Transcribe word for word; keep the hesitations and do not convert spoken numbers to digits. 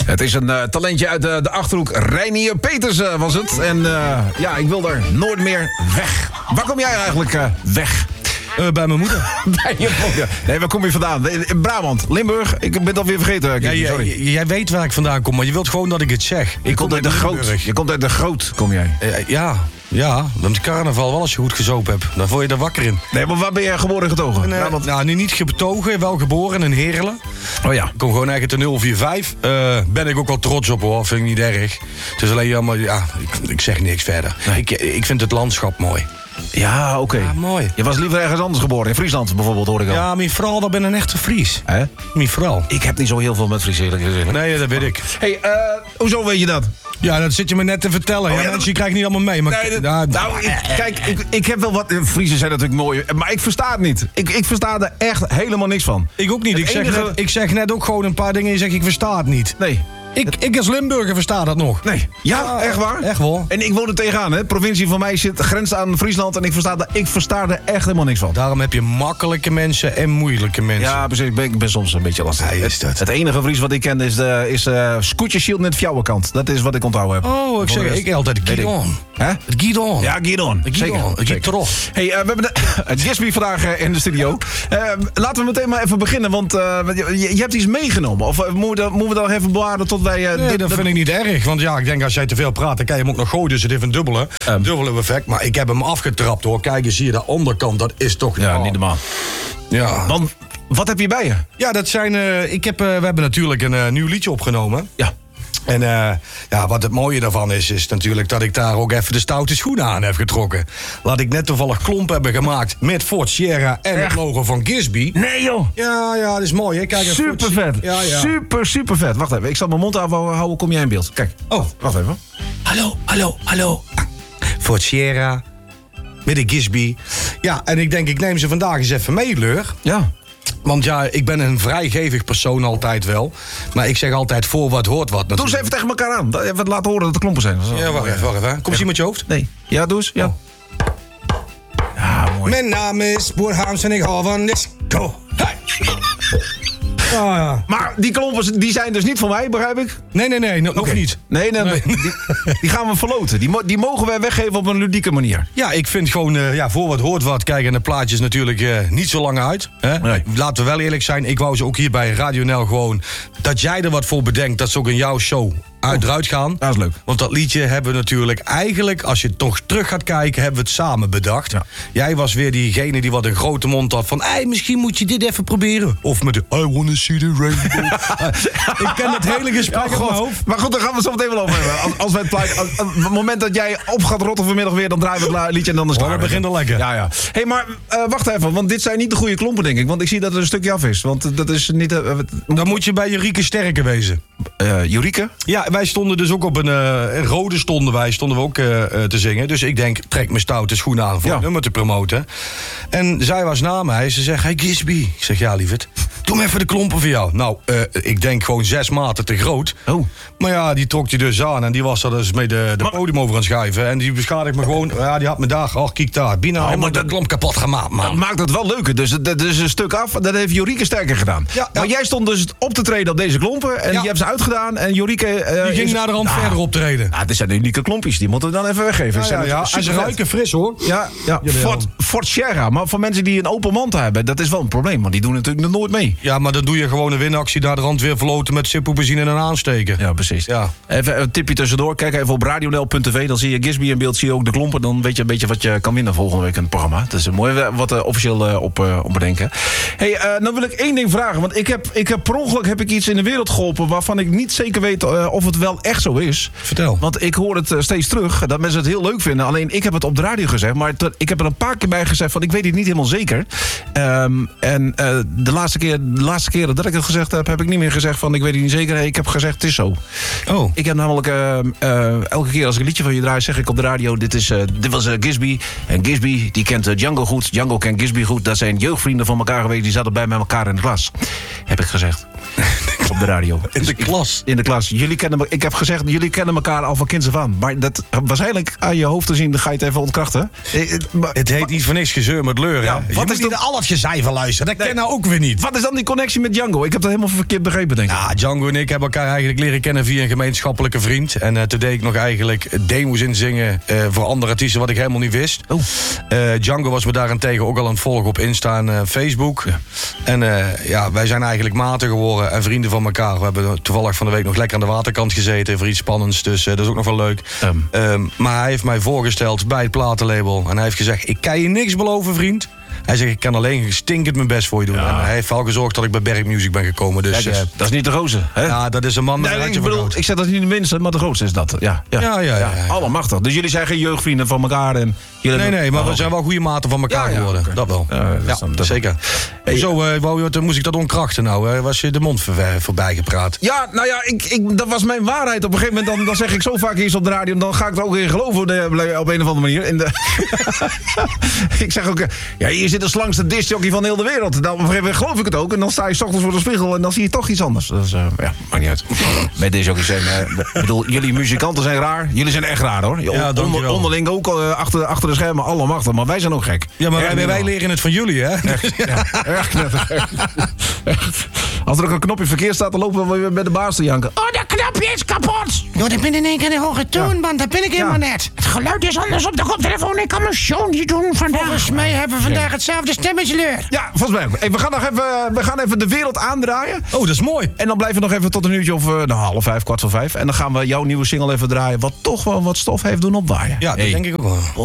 Het is een uh, talentje uit de, de Achterhoek. Reinier Peters uh, was het. En uh, ja, ik wil er nooit meer weg. Waar kom jij eigenlijk uh, weg? Uh, bij mijn moeder. Bij je moeder. Nee, waar kom je vandaan? In Brabant, Limburg? Ik ben het alweer vergeten. Ja, jij, sorry. Jij, jij weet waar ik vandaan kom, maar je wilt gewoon dat ik het zeg. Je komt uit de Groot. Je komt uit de Groot, kom jij? Uh, ja, ja. Met carnaval wel als je goed gezopen hebt. Dan word je er wakker in. Nee, maar waar ben jij geboren en getogen? En, uh, nou, nu niet getogen, wel geboren in Heerlen. Oh ja. Ik kom gewoon eigenlijk de nul vier vijf. Uh, ben ik ook wel trots op hoor, vind ik niet erg. Het is alleen jammer, ja, ik, ik zeg niks verder. Nee. Ik, ik vind het landschap mooi. Ja, oké. Okay. Ja, mooi. Je was liever ergens anders geboren. In Friesland bijvoorbeeld, hoor ik al. Ja, mijn vrouw, dat ben een echte Fries. Hè? Mijn vrouw. Ik heb niet zo heel veel met Fries, eerlijk gezegd. Nee, dat weet ik. Hé, hey, uh, hoezo weet je dat? Ja, dat zit je me net te vertellen. Oh, ja, ja, mensen, je krijgt niet allemaal mee. Maar nee, dat, ja, nou, ik, kijk, ik, ik heb wel wat... Friesen zijn natuurlijk mooi, maar ik versta het niet. Ik, ik versta er echt helemaal niks van. Ik ook niet. Ik zeg, enige... net, ik zeg net ook gewoon een paar dingen en je zegt, ik versta het niet. Nee. Ik, ik als Limburger versta dat nog. Nee. Ja, ja, echt waar? Echt wel. En ik woon er tegenaan, hè. De provincie van mij zit grens aan Friesland en ik versta, er, ik versta er echt helemaal niks van. Daarom heb je makkelijke mensen en moeilijke mensen. Ja, precies. Ik ben, ik ben soms een beetje lastig. Ja, is dat. Het enige Fries wat ik ken is, de, is uh, Scootjeshield met Fjouwenkant. Dat is wat ik onthouden heb. Oh, ik zeg, ik altijd Guidon. Hè? Het Guidon. Ja, Guidon. Zeker. Het Guidon. Hey, uh, we hebben de, het Jesby vandaag uh, in de studio. Uh, laten we meteen maar even beginnen, want uh, je, je hebt iets meegenomen. Of uh, moeten, we, moeten we dan even bewaren tot wij... Uh, nee, dit, dat vind ik niet erg. Want ja, ik denk als jij te veel praat, dan kan je hem ook nog gooien. Dus het heeft een dubbele, um. dubbele effect. Maar ik heb hem afgetrapt hoor. Kijk eens hier, de onderkant, dat is toch... Ja, oh. Niet normaal. Ja. Want, wat heb je bij je? Ja, dat zijn... Uh, ik heb, uh, we hebben natuurlijk een uh, nieuw liedje opgenomen. Ja. En uh, ja, wat het mooie daarvan is, is natuurlijk dat ik daar ook even de stoute schoenen aan heb getrokken. Laat ik net toevallig klomp hebben gemaakt met Ford Sierra en Echt? Het logo van Gisby. Nee joh! Ja, ja, dat is mooi hè. Kijk, super vet. Ja, ja. Super, super vet. Wacht even, ik zal mijn mond afhouden, kom jij in beeld. Kijk. Oh, wacht even. Hallo, hallo, hallo. Ford Sierra met de Gisby. Ja, en ik denk, ik neem ze vandaag eens even mee, Leur. Ja. Want ja, ik ben een vrijgevig persoon altijd wel. Maar ik zeg altijd voor wat hoort wat. Doe eens even tegen elkaar aan. Even laten horen dat er klompen zijn. Ja, wacht even, wacht even. Kom eens hier met je hoofd. Nee. Ja, doe eens. Ja. Oh. Ja, mooi. Mijn naam is Boer Harms en ik hou van disco. Hey. Ah, ja. Maar die klompen die zijn dus niet van mij, begrijp ik? Nee, nee, nee, nog okay. niet. Nee, nee, nee. Die, die gaan we verloten. Die, die mogen wij weggeven op een ludieke manier. Ja, ik vind gewoon, uh, ja, voor wat hoort wat. Kijk, en de plaatjes natuurlijk uh, niet zo lang uit. Hè? Nee. Laten we wel eerlijk zijn, ik wou ze ook hier bij Radio Nel gewoon... dat jij er wat voor bedenkt, dat ze ook in jouw show... uit eruit gaan. Dat is leuk. Want dat liedje hebben we natuurlijk eigenlijk... als je toch terug gaat kijken, hebben we het samen bedacht. Ja. Jij was weer diegene die wat een grote mond had van... hey, misschien moet je dit even proberen. Of met de I wanna see the rainbow. Ik ken het hele gesprek ja, in mijn hoofd. Maar goed, daar gaan we het zo meteen wel over hebben. Als, als wij het, plaatje, als, als, het moment dat jij op gaat rotten vanmiddag weer... dan draaien we het liedje en dan is het klaar. We beginnen lekker. Ja, ja. Hé, hey, maar uh, wacht even, want dit zijn niet de goede klompen, denk ik. Want ik zie dat er een stukje af is. Want dat is niet... Uh, dan moet je bij Jurieke Sterke wezen. Uh, Jurieke? Ja, wij stonden dus ook op een, uh, een rode stonden wij, stonden we ook uh, uh, te zingen. Dus ik denk, trek mijn stoute schoenen aan voor ja. het nummer te promoten. En zij was na mij, ze zegt, hey Gisby. Ik zeg, ja lieverd, doe me even de klompen voor jou. Nou, uh, ik denk gewoon zes maten te groot. Oh. Maar ja, die trok die dus aan en die was er dus mee de, de maar... podium over aan het schuiven. En die beschadigt me gewoon, ja, die had me daar, oh kijk daar, bijna oh, helemaal de klomp kapot gemaakt, man. Dat maakt het wel leuker, dus dat is een stuk af, dat heeft Jorieke sterker gedaan. Ja, ja. Maar jij stond dus op te treden op deze klompen en ja. je hebt ze uitgedaan en Jorieke... Uh, die ging is... naar de rand nou, verder optreden. Nou, dit zijn unieke klompjes, die moeten we dan even weggeven. Ja, ja, ja. En ze ruiken fris hoor. Ja, ja. Ford, Ford Sierra, maar voor mensen die een open mond hebben, dat is wel een probleem, want die doen natuurlijk nooit mee. Ja, maar dan doe je gewoon een winactie naar de rand weer verloten met sippoebenzine en aansteken. Ja, precies. Ja. Even een tipje tussendoor, kijk even op radionel punt t v, dan zie je Gisby in beeld, zie je ook de klompen, dan weet je een beetje wat je kan winnen volgende week in het programma. Dat is mooi wat uh, officieel uh, op, uh, op bedenken. Hey, uh, nou wil ik één ding vragen, want ik heb, ik heb per ongeluk heb ik iets in de wereld geholpen waarvan ik niet zeker weet uh, of het wel echt zo is. Vertel. Want ik hoor het uh, steeds terug, dat mensen het heel leuk vinden. Alleen ik heb het op de radio gezegd, maar t- ik heb er een paar keer bij gezegd van ik weet het niet helemaal zeker. Um, en uh, de, laatste keer, de laatste keren dat ik het gezegd heb, heb ik niet meer gezegd van ik weet het niet zeker. Hey, ik heb gezegd het is zo. Oh. Ik heb namelijk uh, uh, elke keer als ik een liedje van je draai, zeg ik op de radio, dit, is, uh, dit was uh, Gisby. En Gisby, die kent uh, Django goed. Django kent Gisby goed. Dat zijn jeugdvrienden van elkaar geweest, die zaten bij met elkaar in de klas. Heb ik gezegd. Op de radio. In de klas. In de klas. Jullie kennen me, ik heb gezegd, jullie kennen elkaar al van kinds af aan. Maar dat waarschijnlijk aan je hoofd te zien, dan ga je het even ontkrachten. Het heet niet voor niks gezeur met leuren. Ja, Je wat moet is niet dan- de Alfje cijfer luisteren. Dat Nee. ken nou ook weer niet. Wat is dan die connectie met Django? Ik heb dat helemaal verkeerd begrepen, denk ik. Ja, Django en ik hebben elkaar eigenlijk leren kennen via een gemeenschappelijke vriend. En uh, toen deed ik nog eigenlijk demo's inzingen uh, voor andere artiesten wat ik helemaal niet wist. Oh. Uh, Django was me daarentegen ook al aan het volgen op Insta en uh, Facebook. Ja. En uh, ja, wij zijn eigenlijk maten geworden en vrienden van elkaar. We hebben toevallig van de week nog lekker aan de waterkant gezeten voor iets spannends. Dus uh, dat is ook nog wel leuk. Um. Um, maar hij heeft mij voorgesteld bij het platenlabel. En hij heeft gezegd, ik kan je niks beloven, vriend. Hij zegt, ik kan alleen stinkend mijn best voor je doen. Ja. En hij heeft wel gezorgd dat ik bij Berg Music ben gekomen. Dus Kijk, uh, eh, dat is niet de roze, hè? ja, dat is een man met Nee, een nee, hartje ik, van bedoel, goud. ik zeg dat niet de minste, maar de grootste is dat. Ja, ja. Ja, ja, ja, ja. Allemachtig. Dus jullie zijn geen jeugdvrienden van elkaar? En jullie Nee, nee, maar Oh, we zijn wel goede maten van elkaar Ja, ja, geworden. oké. Dat wel. Ja, dat is Ja, dan- dat- zeker. Hey, Zo, uh, wou je, moest ik dat onkrachten nou? hè? Was je de mond voor, voorbij gepraat? Ja, nou ja, ik, ik, dat was mijn waarheid. Op een gegeven moment dan, dan zeg ik zo vaak iets op de radio... en dan ga ik er ook in geloven de, op een of andere manier. In de ik zeg ook, eh, ja, hier zit de slangste discjockey van heel de wereld. Dan op een gegeven moment geloof ik het ook. En dan sta je 's ochtends voor de spiegel en dan zie je toch iets anders. Dus, uh, ja, maakt niet uit. Bij discjockeys zijn... Uh, ik bedoel, jullie muzikanten zijn raar. Jullie zijn echt raar, hoor. Ja, Onder, dankjewel. onderling ook uh, achter, achter de schermen allemachtig. Maar wij zijn ook gek. Ja, maar Echt wij, wij niet leren het van jullie, hè? Ja, echt knettergek. Echt. Als er ook een knopje verkeerd staat, dan lopen we weer met de baas te janken. Oh, dat knopje is kapot! Joh, dat ben in één keer de hoge toonband. Dat ben ik helemaal Ja. net. Het geluid is anders op de koptelefoon. Ik kan mijn show niet doen vandaag. Volgens mij hebben we vandaag hetzelfde stemmensleur. Ja, volgens mij ook. Hey, we, gaan nog even, we gaan even de wereld aandraaien. Oh, dat is mooi. En dan blijven we nog even tot een uurtje of uh, nou, half vijf, kwart voor vijf. En dan gaan we jouw nieuwe single even draaien... wat toch wel wat stof heeft doen opwaaien. Ja, dat Hey. denk ik ook wel.